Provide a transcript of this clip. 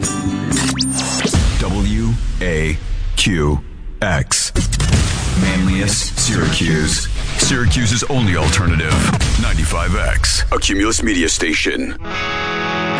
WAQX. Manlius, Syracuse's only alternative. 95X, a Cumulus media station.